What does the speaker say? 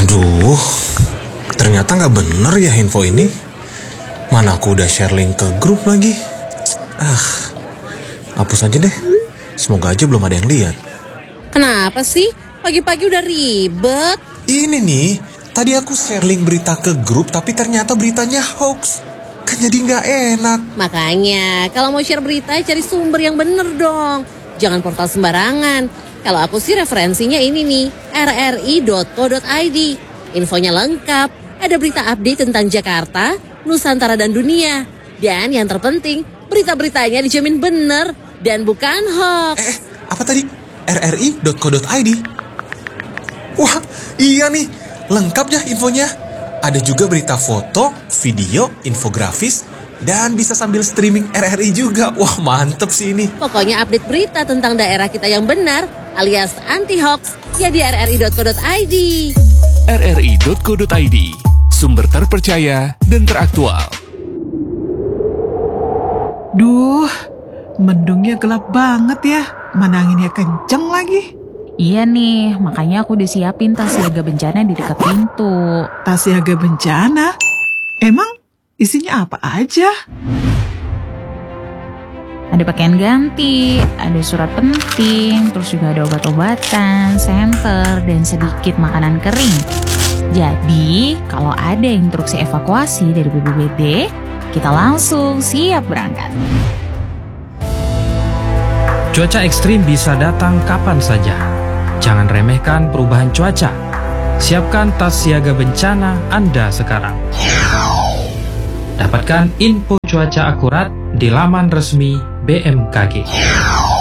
Aduh, ternyata nggak bener ya info ini. Mana aku udah share link ke grup lagi. Hapus aja deh. Semoga aja belum ada yang lihat. Kenapa sih? Pagi-pagi udah ribet. Ini nih, tadi aku share link berita ke grup tapi ternyata beritanya hoax. Kan jadi nggak enak. Makanya, kalau mau share berita cari sumber yang bener dong. Jangan portal sembarangan. Kalau aku sih referensinya ini nih, rri.co.id. Infonya lengkap, ada berita update tentang Jakarta, Nusantara dan dunia. Dan yang terpenting, berita-beritanya dijamin bener dan bukan hoax. Apa tadi? rri.co.id? Wah, iya nih, lengkap ya infonya. Ada juga berita foto, video, infografis, dan bisa sambil streaming RRI juga. Wah, mantep sih ini. Pokoknya update berita tentang daerah kita yang benar, alias anti-hoax, ya di rri.co.id. rri.co.id, sumber terpercaya dan teraktual. Duh, mendungnya gelap banget ya. Mana anginnya kenceng lagi. Iya nih, makanya aku udah siapin tas siaga bencana di dekat pintu. Tas siaga bencana? Emang isinya apa aja? Ada pakaian ganti, ada surat penting, terus juga ada obat-obatan, senter, dan sedikit makanan kering. Jadi, kalau ada instruksi evakuasi dari BPBD, kita langsung siap berangkat. Cuaca ekstrim bisa datang kapan saja. Jangan remehkan perubahan cuaca. Siapkan tas siaga bencana Anda sekarang. Dapatkan info cuaca akurat di laman resmi BMKG.